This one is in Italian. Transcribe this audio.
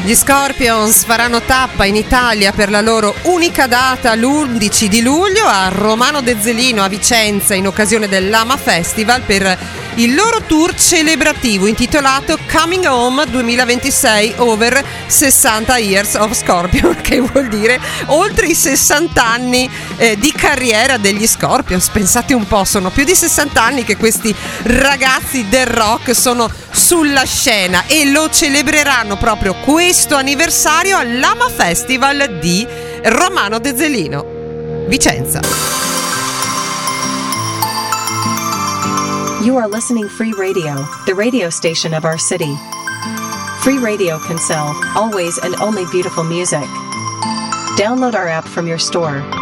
Gli Scorpions faranno tappa in Italia per la loro unica data l'11 di luglio a Romano Dezzelino a Vicenza in occasione dell'Ama Festival per il loro tour celebrativo intitolato Coming Home 2026 Over 60 Years of Scorpion, che vuol dire oltre i 60 anni di carriera degli Scorpions. Pensate un po', sono più di 60 anni che questi ragazzi del rock sono sulla scena e lo celebreranno proprio questo anniversario all'Ama Festival di Romano Dezzelino, Vicenza. You are listening Free Radio, the radio station of our city. Free Radio can sell always and only beautiful music. Download our app from your store